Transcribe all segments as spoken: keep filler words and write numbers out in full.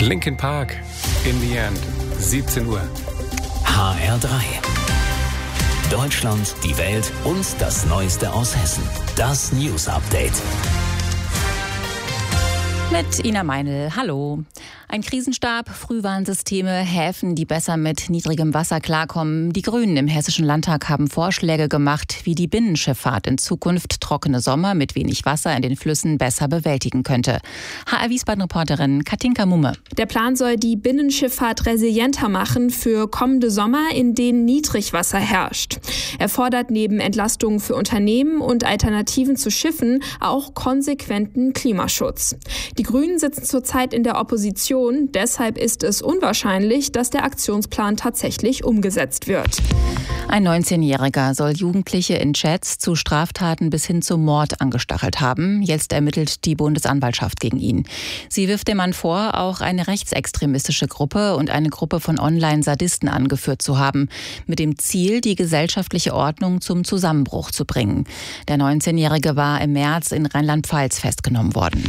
Linkin Park, In the End, siebzehn Uhr. H R drei. Deutschland, die Welt und das Neueste aus Hessen. Das News Update. Mit Ina Meinl, hallo. Ein Krisenstab, Frühwarnsysteme, Häfen, die besser mit niedrigem Wasser klarkommen. Die Grünen im Hessischen Landtag haben Vorschläge gemacht, wie die Binnenschifffahrt in Zukunft trockene Sommer mit wenig Wasser in den Flüssen besser bewältigen könnte. H R Wiesbaden-Reporterin Katinka Mumme. Der Plan soll die Binnenschifffahrt resilienter machen für kommende Sommer, in denen Niedrigwasser herrscht. Er fordert neben Entlastungen für Unternehmen und Alternativen zu Schiffen auch konsequenten Klimaschutz. Die Grünen sitzen zurzeit in der Opposition. Deshalb ist es unwahrscheinlich, dass der Aktionsplan tatsächlich umgesetzt wird. Ein neunzehnjähriger soll Jugendliche in Chats zu Straftaten bis hin zum Mord angestachelt haben. Jetzt ermittelt die Bundesanwaltschaft gegen ihn. Sie wirft dem Mann vor, auch eine rechtsextremistische Gruppe und eine Gruppe von Online-Sadisten angeführt zu haben, mit dem Ziel, die gesellschaftliche Ordnung zum Zusammenbruch zu bringen. Der neunzehnjährige war im März in Rheinland-Pfalz festgenommen worden.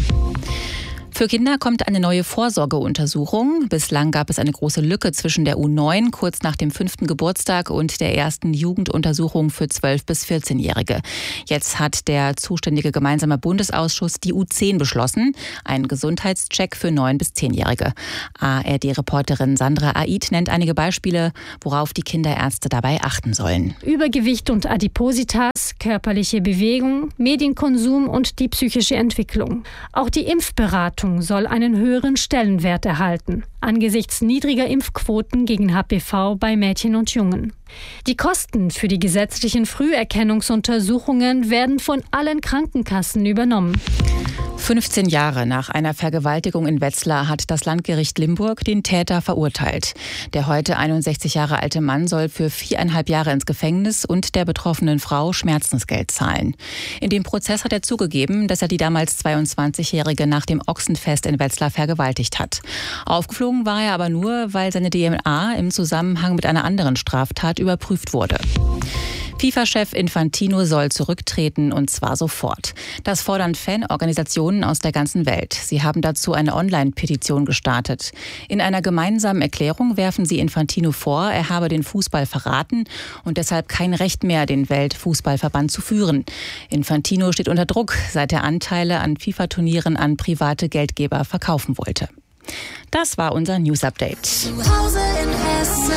Für Kinder kommt eine neue Vorsorgeuntersuchung. Bislang gab es eine große Lücke zwischen der U neun, kurz nach dem fünften Geburtstag, und der ersten Jugenduntersuchung für zwölf- bis vierzehnjährige. Jetzt hat der zuständige gemeinsame Bundesausschuss die U zehn beschlossen, einen Gesundheitscheck für neun- bis zehnjährige. A R D-Reporterin Sandra Aid nennt einige Beispiele, worauf die Kinderärzte dabei achten sollen. Übergewicht und Adipositas, körperliche Bewegung, Medienkonsum und die psychische Entwicklung. Auch die Impfberatung soll einen höheren Stellenwert erhalten, angesichts niedriger Impfquoten gegen H P V bei Mädchen und Jungen. Die Kosten für die gesetzlichen Früherkennungsuntersuchungen werden von allen Krankenkassen übernommen. fünfzehn Jahre nach einer Vergewaltigung in Wetzlar hat das Landgericht Limburg den Täter verurteilt. Der heute einundsechzig Jahre alte Mann soll für viereinhalb Jahre ins Gefängnis und der betroffenen Frau Schmerzensgeld zahlen. In dem Prozess hat er zugegeben, dass er die damals zweiundzwanzigjährige nach dem Ochsenfest in Wetzlar vergewaltigt hat. Aufgeflogen war er aber nur, weil seine D N A im Zusammenhang mit einer anderen Straftat überprüft wurde. FIFA-Chef Infantino soll zurücktreten, und zwar sofort. Das fordern Fanorganisationen aus der ganzen Welt. Sie haben dazu eine Online-Petition gestartet. In einer gemeinsamen Erklärung werfen sie Infantino vor, er habe den Fußball verraten und deshalb kein Recht mehr, den Weltfußballverband zu führen. Infantino steht unter Druck, seit er Anteile an FIFA-Turnieren an private Geldgeber verkaufen wollte. Das war unser News-Update. Zu Hause in Hessen.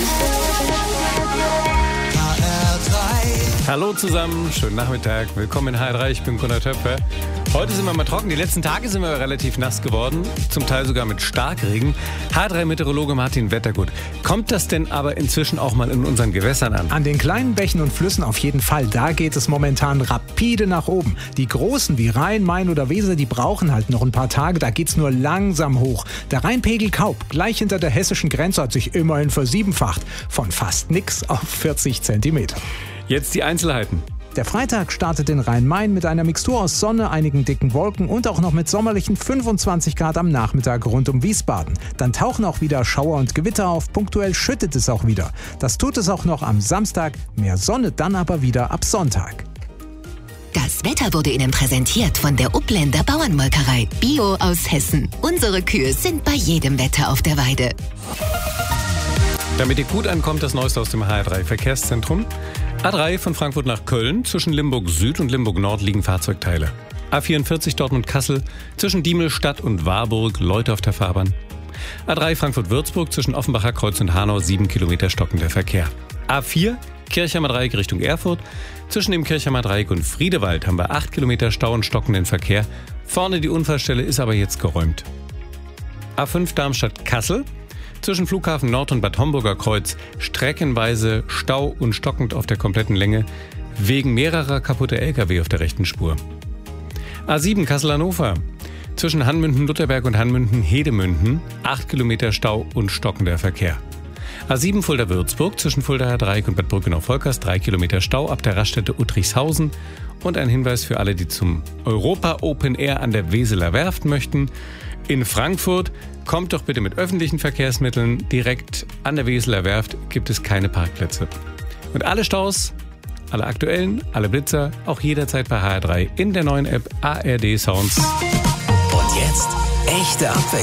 Hallo zusammen, schönen Nachmittag, willkommen in H R drei, ich bin Gunnar Töpfer. Heute sind wir mal trocken, die letzten Tage sind wir relativ nass geworden, zum Teil sogar mit Starkregen. H R drei-Meteorologe Martin Wettergut, kommt das denn aber inzwischen auch mal in unseren Gewässern an? An den kleinen Bächen und Flüssen auf jeden Fall, da geht es momentan rapide nach oben. Die großen wie Rhein, Main oder Weser, die brauchen halt noch ein paar Tage, da geht's nur langsam hoch. Der Rheinpegel Kaub, gleich hinter der hessischen Grenze, hat sich immerhin versiebenfacht, von fast nix auf vierzig Zentimeter. Jetzt die Einzelheiten. Der Freitag startet in Rhein-Main mit einer Mixtur aus Sonne, einigen dicken Wolken und auch noch mit sommerlichen fünfundzwanzig Grad am Nachmittag rund um Wiesbaden. Dann tauchen auch wieder Schauer und Gewitter auf, punktuell schüttet es auch wieder. Das tut es auch noch am Samstag, mehr Sonne dann aber wieder ab Sonntag. Das Wetter wurde Ihnen präsentiert von der Upländer Bauernmolkerei. Bio aus Hessen. Unsere Kühe sind bei jedem Wetter auf der Weide. Damit ihr gut ankommt, das Neueste aus dem H R drei Verkehrszentrum. A drei von Frankfurt nach Köln, zwischen Limburg Süd und Limburg Nord liegen Fahrzeugteile. A vierundvierzig Dortmund-Kassel, zwischen Diemelstadt und Warburg Leute auf der Fahrbahn. A drei Frankfurt-Würzburg, zwischen Offenbacher Kreuz und Hanau sieben Kilometer stockender Verkehr. A vier Kirchheimer Dreieck Richtung Erfurt, zwischen dem Kirchheimer Dreieck und Friedewald haben wir acht Kilometer Stau und stockenden Verkehr. Vorne die Unfallstelle ist aber jetzt geräumt. A fünf Darmstadt-Kassel, zwischen Flughafen Nord und Bad Homburger Kreuz streckenweise Stau und stockend auf der kompletten Länge wegen mehrerer kaputter L K W auf der rechten Spur. A sieben Kassel-Hannover, zwischen Hanmünden-Lutherberg und Hanmünden-Hedemünden acht Kilometer Stau und stockender Verkehr. A sieben Fulda-Würzburg, zwischen Fuldaer Dreieck und Bad Brückenau-Volkers drei Kilometer Stau ab der Raststätte Uttrichshausen. Und ein Hinweis für alle, die zum Europa Open Air an der Weseler Werft möchten. In Frankfurt kommt doch bitte mit öffentlichen Verkehrsmitteln. Direkt an der Weseler Werft gibt es keine Parkplätze. Und alle Staus, alle aktuellen, alle Blitzer, auch jederzeit bei H R drei in der neuen App A R D Sounds. Und jetzt echte Abwechslung.